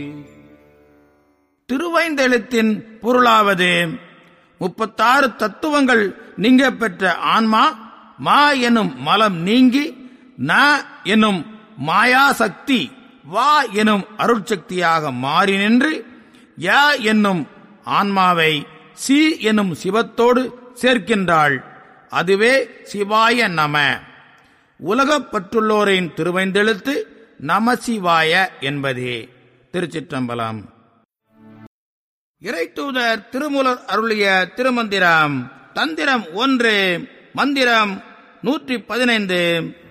திருவைந்தெழுத்தின் பொருளாவது 36 தத்துவங்கள் நீங்க பெற்ற ஆன்மா மா எனும் மலம் நீங்கி ந எனும் மாயாசக்தி வா எனும் அருட்சக்தியாக மாறி நின்று ய என்னும் ஆன்மாவை சி எனும் சிவத்தோடு சேர்க்கின்றாள். அதுவே சிவாய நம. உலகப்பற்றுள்ளோரின் திருவைந்தெழுத்து நமசிவாய என்பதே. திருச்சிற்றம்பலம். இறைத்தூதர் திருமூலர் அருளிய திருமந்திரம். தந்திரம் 1, மந்திரம் 115.